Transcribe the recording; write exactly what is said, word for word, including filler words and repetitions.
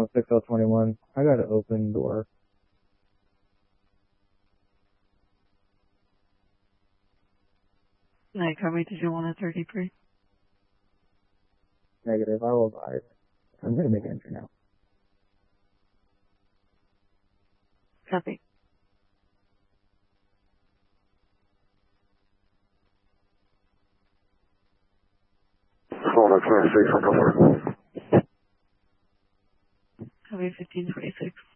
one six L twenty-one. I got an open door. Night Cover, did you want a thirty-three? Negative, I will buy it. I'm going to make entry now. Copy. Hold on, twenty-six, I'll go for it. Copy fifteen twenty-six.